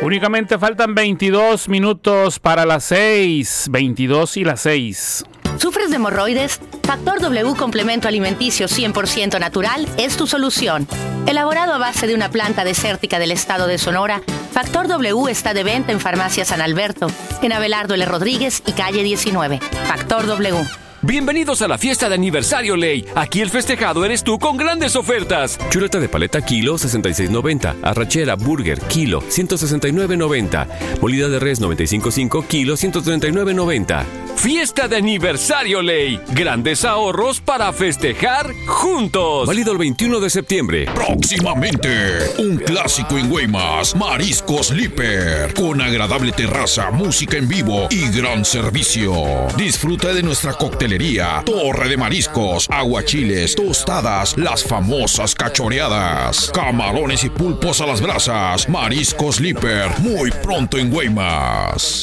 Únicamente faltan 22 minutos para las 6. 22 y las 6. ¿Sufres de hemorroides? Factor W Complemento Alimenticio 100% natural es tu solución. Elaborado a base de una planta desértica del estado de Sonora, Factor W está de venta en Farmacia San Alberto, en Abelardo L. Rodríguez y calle 19. Factor W. Bienvenidos a la fiesta de aniversario Ley. Aquí el festejado eres tú con grandes ofertas. Chuleta de paleta kilo 66.90. Arrachera burger kilo 169.90. Molida de res 95.5 kilo 139.90. Fiesta de aniversario Ley. Grandes ahorros para festejar juntos. Válido el 21 de septiembre. Próximamente, un clásico en Guaymas, Mariscos Líper, con agradable terraza, música en vivo y gran servicio. Disfruta de nuestra coctelería, torre de mariscos, aguachiles, tostadas, las famosas cachoreadas, camarones y pulpos a las brasas. Mariscos Líper, muy pronto en Guaymas.